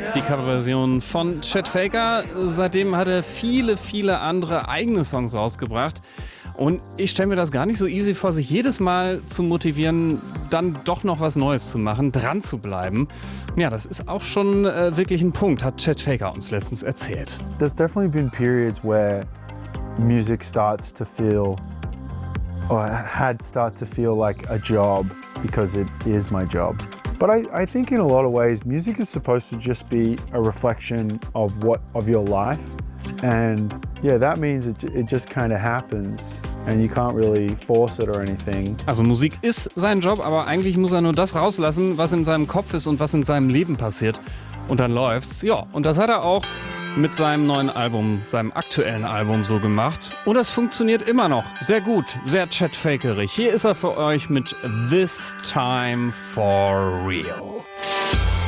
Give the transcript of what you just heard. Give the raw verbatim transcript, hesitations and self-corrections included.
Die Coverversion von Chet Faker. Seitdem hat er viele, viele andere eigene Songs rausgebracht. Und ich stelle mir das gar nicht so easy vor, sich jedes Mal zu motivieren, dann doch noch was Neues zu machen, dran zu bleiben. Ja, das ist auch schon äh, wirklich ein Punkt, hat Chet Faker uns letztens erzählt. There's definitely been periods where music starts to feel, or had started to feel like a job because it is my job. But I, I think in a lot of ways, music is supposed to just be a reflection of what of your life. And yeah, that means it, it just kind of happens and you can't really force it or anything. Also Musik ist sein Job, aber eigentlich muss er nur das rauslassen, was in seinem Kopf ist und was in seinem Leben passiert. Und dann läuft's. Ja, und das hat er auch mit seinem neuen Album, seinem aktuellen Album so gemacht. Und das funktioniert immer noch sehr gut, sehr Chet Fakerig. Hier ist er für euch mit This Time for Real.